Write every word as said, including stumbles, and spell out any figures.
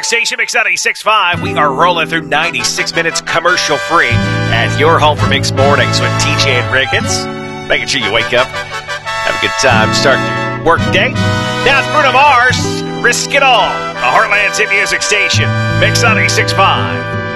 station, Mix ninety-six point five. We are rolling through ninety-six minutes commercial free at your home for Mix Mornings with T J and Ricketts. Making sure you wake up, have a good time, start your work day. Now it's Bruno Mars, Risk It All, the Heartland's hit music station, Mix ninety-six point five.